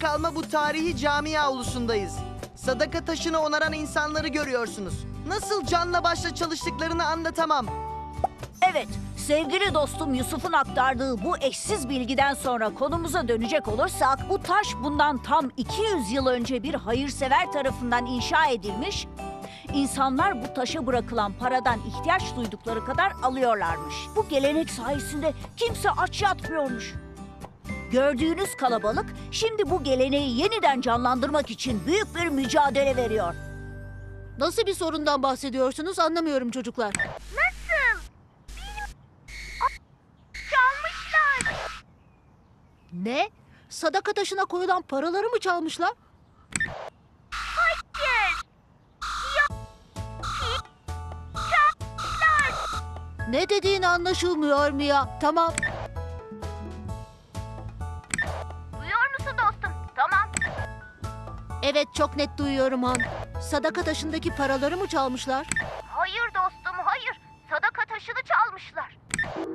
kalma bu tarihi cami avlusundayız. Sadaka taşını onaran insanları görüyorsunuz. Nasıl canla başla çalıştıklarını anlatamam. Evet, sevgili dostum Yusuf'un aktardığı bu eşsiz bilgiden sonra konumuza dönecek olursak, bu taş bundan tam 200 yıl önce bir hayırsever tarafından inşa edilmiş. İnsanlar bu taşa bırakılan paradan ihtiyaç duydukları kadar alıyorlarmış. Bu gelenek sayesinde kimse aç yatmıyormuş. Gördüğünüz kalabalık şimdi bu geleneği yeniden canlandırmak için büyük bir mücadele veriyor. Nasıl bir sorundan bahsediyorsunuz anlamıyorum çocuklar. Ne? Sadaka taşına koyulan paraları mı çalmışlar? Ne dediğin anlaşılmıyor Mia. Tamam. Duyuyor musun dostum? Tamam. Evet, çok net duyuyorum Han. Sadaka taşındaki paraları mı çalmışlar? Hayır dostum, hayır. Sadaka taşını çalmışlar.